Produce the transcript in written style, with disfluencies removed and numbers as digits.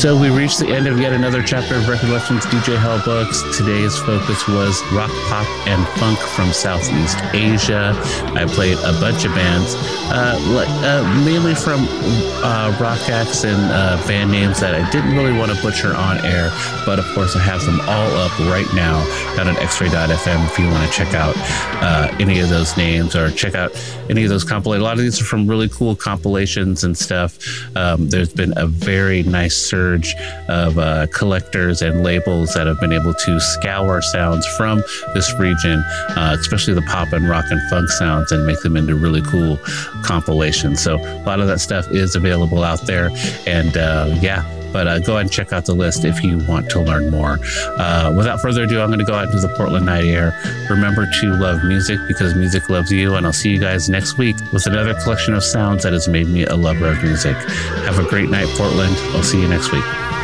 So we reached the end of yet another chapter of Record Legends DJ Hell Books. Today's focus was rock, pop, and funk from Southeast Asia. I played a bunch of bands, mainly from rock acts and band names that I didn't really want to butcher on air, but of course I have them all up right now down at xray.fm if you want to check out any of those names or check out any of those compilations. A lot of these are from really cool compilations and stuff. There's been a very nice surge of collectors and labels that have been able to scour sounds from this region, especially the pop and rock and funk sounds, and make them into really cool compilations. So a lot of that stuff is available out there, and but go ahead and check out the list if you want to learn more. Without further ado, I'm going to go out into the Portland night air. Remember to love music because music loves you, and I'll see you guys next week with another collection of sounds that has made me a lover of music. Have a great night, Portland. I'll see you next week.